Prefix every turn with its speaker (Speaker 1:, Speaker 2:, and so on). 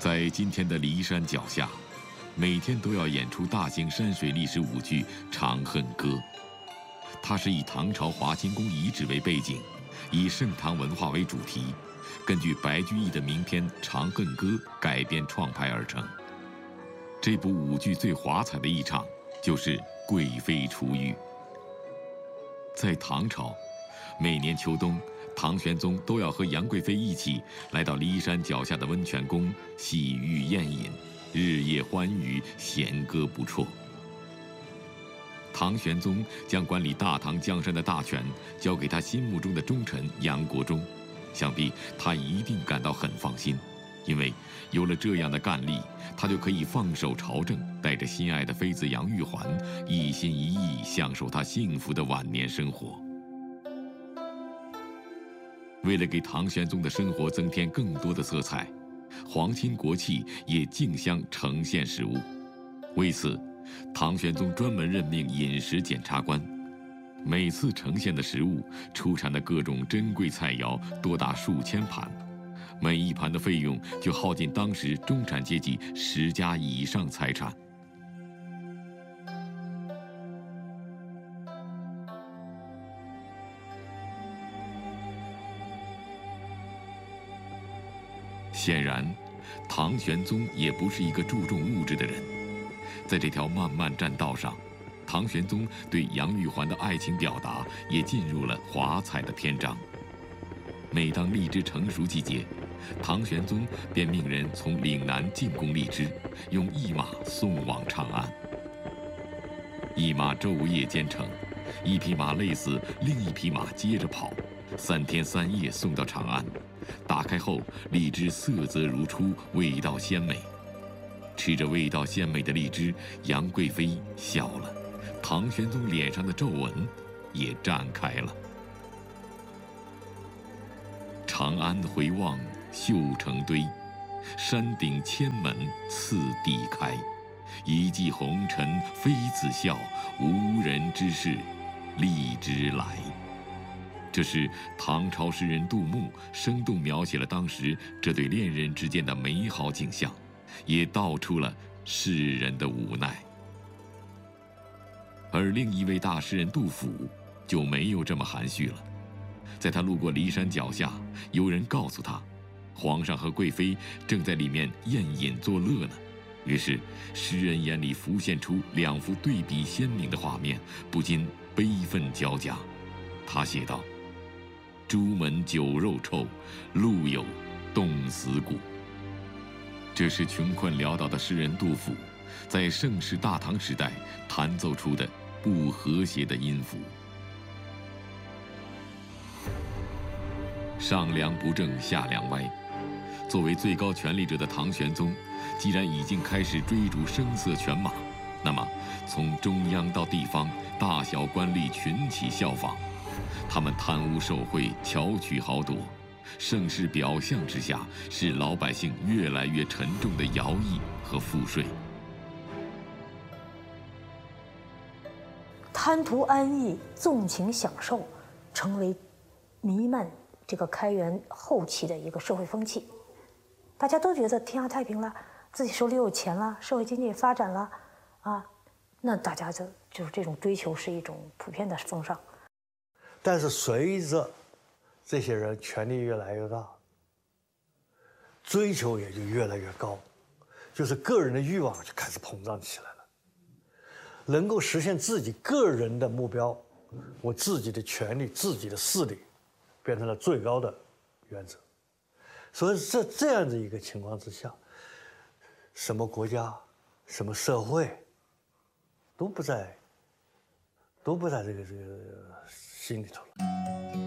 Speaker 1: 在今天的骊山脚下，每天都要演出大型山水历史舞剧《长恨歌》。它是以唐朝华清宫遗址为背景，以盛唐文化为主题，根据白居易的名篇《长恨歌》改编创排而成。这部舞剧最华彩的一场就是贵妃出浴。在唐朝，每年秋冬，唐玄宗都要和杨贵妃一起来到骊山脚下的温泉宫洗浴宴饮，日夜欢愉，弦歌不辍。唐玄宗将管理大唐江山的大权交给他心目中的忠臣杨国忠，想必他一定感到很放心，因为有了这样的干吏，他就可以放手朝政，带着心爱的妃子杨玉环，一心一意享受他幸福的晚年生活。为了给唐玄宗的生活增添更多的色彩，皇亲国戚也竞相呈现食物。为此，唐玄宗专门任命饮食检察官，每次呈现的食物出产的各种珍贵菜肴多达数千盘，每一盘的费用就耗尽当时中产阶级10家以上财产。显然，唐玄宗也不是一个注重物质的人。在这条漫漫栈道上，唐玄宗对杨玉环的爱情表达也进入了华彩的篇章。每当荔枝成熟季节，唐玄宗便命人从岭南进贡荔枝，用驿马送往长安。驿马昼夜兼程，一匹马累死，另一匹马接着跑，3天3夜送到长安。打开后，荔枝色泽如初，味道鲜美。吃着味道鲜美的荔枝，杨贵妃笑了，唐玄宗脸上的皱纹也绽开了。长安回望绣成堆，山顶千门次第开。一骑红尘妃子笑，无人知是荔枝来。这是唐朝诗人杜牧生动描写了当时这对恋人之间的美好景象，也道出了世人的无奈。而另一位大诗人杜甫就没有这么含蓄了。在他路过骊山脚下，有人告诉他，皇上和贵妃正在里面宴饮作乐呢。于是诗人眼里浮现出2幅对比鲜明的画面，不禁悲愤交加。他写道：朱门酒肉臭，路有冻死骨。这是穷困潦倒的诗人杜甫在盛世大唐时代弹奏出的不和谐的音符。上梁不正下梁歪，作为最高权力者的唐玄宗，既然已经开始追逐声色犬马，那么从中央到地方，大小官吏群起效仿。他们贪污受贿，巧取豪夺，盛世表象之下，使老百姓越来越沉重的徭役和赋税。
Speaker 2: 贪图安逸，纵情享受，成为弥漫这个开元后期的一个社会风气。大家都觉得天下太平了，自己手里有钱了，社会经济也发展了，啊，那大家就是这种追求是一种普遍的风尚。
Speaker 3: 但是随着这些人权力越来越大，追求也就越来越高，就是个人的欲望就开始膨胀起来了。能够实现自己个人的目标，我自己的权利、自己的势力，变成了最高的原则。所以这样的一个情况之下，什么国家、什么社会都不在这个心里头了。